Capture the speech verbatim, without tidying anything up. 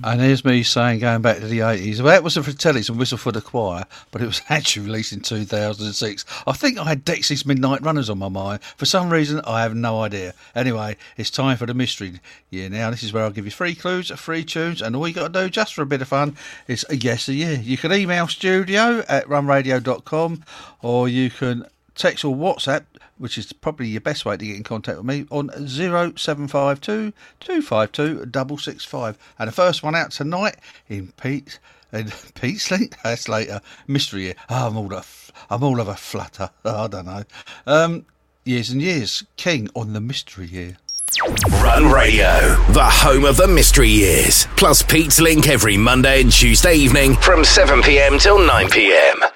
And here's me saying, going back to the eighties, well, that was a Fratellis and Whistle for the Choir, but it was actually released in two thousand six. I think I had Dexys Midnight Runners on my mind. For some reason, I have no idea. Anyway, it's time for the mystery year now. This is where I'll give you three clues, three tunes, and all you got to do, just for a bit of fun, is a guess a year. You can email studio at runradio dot com, or you can text or WhatsApp, which is probably your best way to get in contact with me, on zero seven five two, two five two, six six five. And the first one out tonight in Pete and Pete's Link. That's later. Mystery Year. Oh, I'm all a, I'm all of a flutter. Oh, I don't know. Um, years and years. King on the Mystery Year. Run Radio, the home of the Mystery Years. Plus Pete's Link every Monday and Tuesday evening from seven p m till nine p m.